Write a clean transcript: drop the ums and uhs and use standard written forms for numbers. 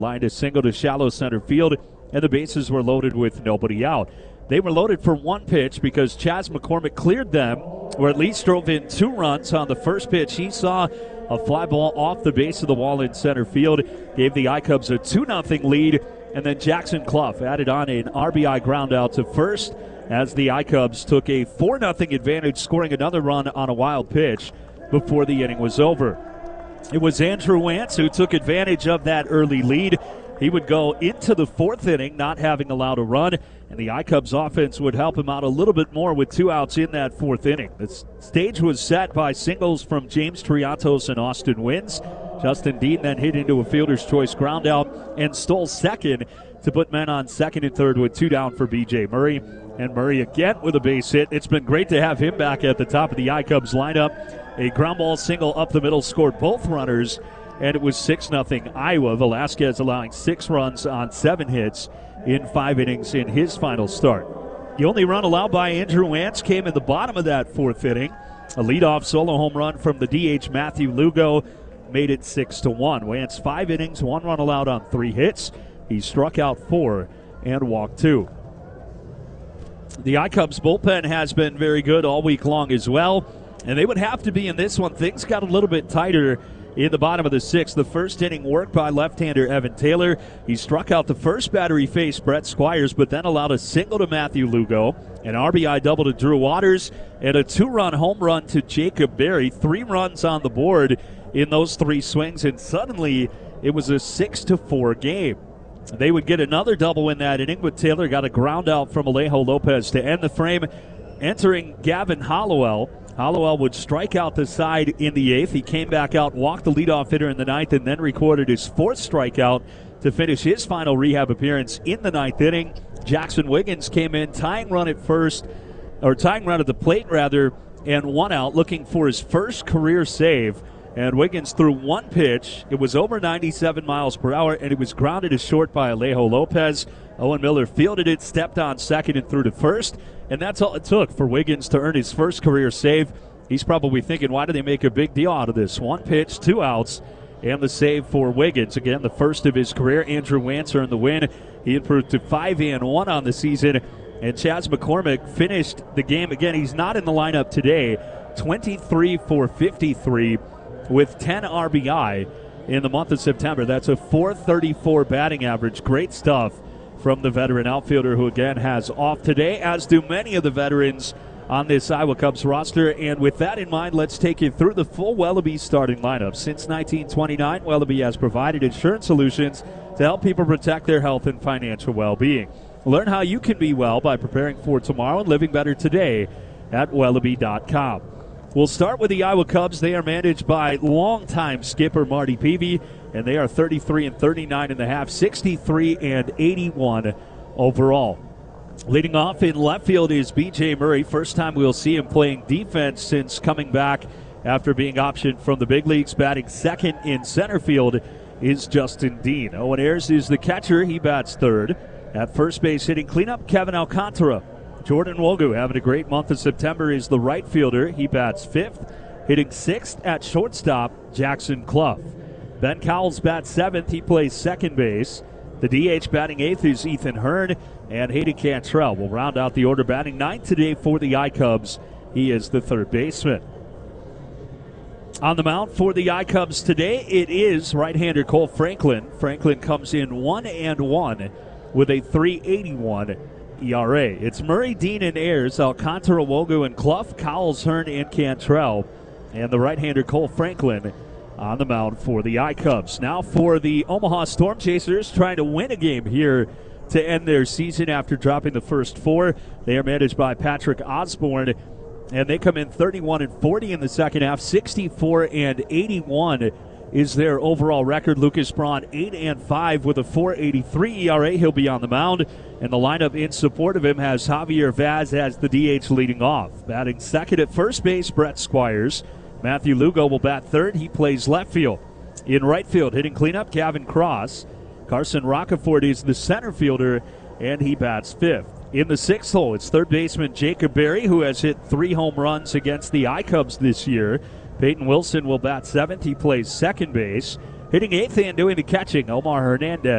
Lined a single to shallow center field, and the bases were loaded with nobody out. They were loaded for one pitch because Chas McCormick cleared them, or at least drove in 2 runs on the first pitch. He saw a fly ball off the base of the wall in center field, gave the I-Cubs a 2-0 lead, and then Jackson Clough added on an RBI ground out to first as the I-Cubs took a 4-0 advantage, scoring another run on a wild pitch before the inning was over. It was Andrew Wantz who took advantage of that early lead. He would go into the 4th inning not having allowed a run, and the I-Cubs offense would help him out a little bit more with 2 outs in that 4th inning. The stage was set by singles from James Triantos and Austin Wynns. Justin Dean then hit into a fielder's choice ground out and stole second to put men on second and third with 2 down for B.J. Murray. And Murray again with a base hit. It's been great to have him back at the top of the I-Cubs lineup. A ground ball single up the middle scored both runners, and it was 6-0 Iowa. Velasquez allowing 6 runs on 7 hits in 5 innings in his final start. The only run allowed by Andrew Wantz came in the bottom of that 4th inning. A leadoff solo home run from the DH Matthew Lugo made it 6-1. Wantz 5 innings, 1 run allowed on 3 hits. He struck out 4 and walked 2. The I-Cubs bullpen has been very good all week long as well, and they would have to be in this one. Things got a little bit tighter in the bottom of the 6th. The first inning worked by left-hander Evan Taylor. He struck out the first batter he faced, Brett Squires, but then allowed a single to Matthew Lugo, an RBI double to Drew Waters, and a 2-run home run to Jacob Berry. 3 runs on the board in those 3 swings, and suddenly it was a 6-4 game. They would get another double in that inning, but Taylor got a ground out from Alejo Lopez to end the frame. Entering Gavin Hollowell. Hollowell would strike out the side in the 8th. He came back out, walked the leadoff hitter in the 9th, and then recorded his 4th strikeout to finish his final rehab appearance in the 9th inning. Jackson Wiggins came in, tying run at the plate, and 1 out, looking for his first career save. And Wiggins threw 1 pitch. It was over 97 miles per hour, and it was grounded as short by Alejo Lopez. Owen Miller fielded it, stepped on second, and threw to first. And that's all it took for Wiggins to earn his first career save. He's probably thinking, why do they make a big deal out of this? 1 pitch, 2 outs, and the save for Wiggins. Again, the first of his career. Andrew Wantz earned the win. He improved to 5-1 on the season. And Chas McCormick finished the game. Again, he's not in the lineup today. 23 for 53. With 10 RBI in the month of September. That's a .434 batting average. Great stuff from the veteran outfielder, who again has off today, as do many of the veterans on this Iowa Cubs roster. And with that in mind, let's take you through the full Wellaby starting lineup. Since 1929, Wellaby has provided insurance solutions to help people protect their health and financial well-being. Learn how you can be well by preparing for tomorrow and living better today at Wellaby.com. We'll start with the Iowa Cubs. They are managed by longtime skipper Marty Peavy, and they are 33-39 in the half, 63-81 overall. Leading off in left field is B.J. Murray. First time we'll see him playing defense since coming back after being optioned from the big leagues. Batting second in center field is Justin Dean. Owen Ayers is the catcher. He bats third. At first base hitting cleanup, Kevin Alcantara. Jordan Wogu, having a great month of September, is the right fielder. He bats fifth. Hitting 6th at shortstop, Jackson Clough. Ben Cowles bats 7th. He plays second base. The DH batting 8th is Ethan Hearn, and Hayden Cantrell will round out the order. Batting 9th today for the I-Cubs, he is the third baseman. On the mound for the I-Cubs today, it is right-hander Cole Franklin. Franklin comes in 1-1 with a .381 ERA. It's Murray, Dean, and Ayers, Alcantara, Wogu, and Clough, Cowles, Hearn, and Cantrell, and the right-hander Cole Franklin on the mound for the I-Cubs. Now for the Omaha Storm Chasers, trying to win a game here to end their season after dropping the first 4. They are managed by Patrick Osborne, and they come in 31-40 in the second half. 64-81 is their overall record. Lucas Braun 8-5 with a .483 ERA. He'll be on the mound, and the lineup in support of him has Javier Vaz as the DH leading off. Batting second at first base, Brett Squires. Matthew Lugo will bat third. He plays left field. In right field, hitting cleanup, Gavin Cross. Carson Roccaforte is the center fielder, and he bats fifth. In the sixth hole, it's third baseman Jacob Berry, who has hit 3 home runs against the I-Cubs this year. Peyton Wilson will bat 7th. He plays second base. Hitting eighth and doing the catching, Omar Hernandez.